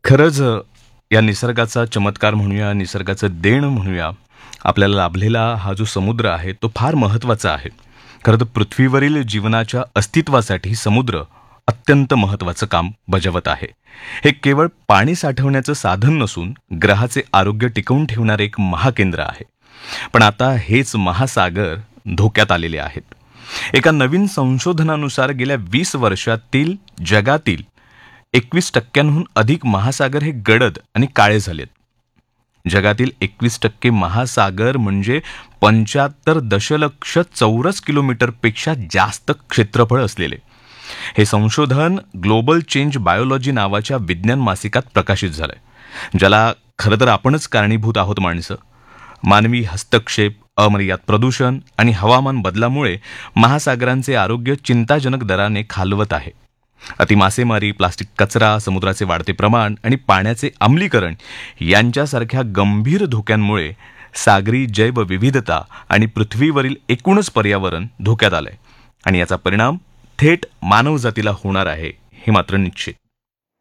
खरंच या निसर्गाचा चमत्कार म्हणूया, निसर्गाचं देण म्हणूया, आपल्याला लाभलेला हा जो समुद्र आहे, तो फार महत्त्वाचा आहे. खरं तर पृथ्वीवरील जीवनाच्या अस्तित्वासाठी समुद्र अत्यंत महत्त्वाचं काम बजावत आहे. हे केवळ पाणी साठवण्याचं साधन नसून ग्रहाचे आरोग्य टिकवून ठेवणारे एक महाकेंद्र आहे. पण आता हेच महासागर धोक्यात आलेले आहेत. एका नवीन संशोधनानुसार गेल्या 20 वर्षातील जगातील 21% अधिक महासागर हे गडद आणि काळे झालेत. जगातील 21% महासागर म्हणजे 75 दशलक्ष चौरस किलोमीटरपेक्षा जास्त क्षेत्रफळ असलेले. हे संशोधन ग्लोबल चेंज बायोलॉजी नावाच्या विज्ञान मासिकात प्रकाशित झालंय, ज्याला खरं तर आपणच कारणीभूत आहोत माणसं. मानवी हस्तक्षेप, अमर्याद प्रदूषण आणि हवामान बदलामुळे महासागरांचे आरोग्य चिंताजनक दराने खालवत आहे. अतिमासेमारी, प्लास्टिक कचरा, समुद्राचे वाढते प्रमाण आणि पाण्याचे आम्लीकरण यांच्यासारख्या गंभीर धोक्यांमुळे सागरी जैवविविधता आणि पृथ्वीवरील एकूणच पर्यावरण धोक्यात आलंय. आणि याचा परिणाम थेट मानवजातीला होणार आहे, हे मात्र निश्चित.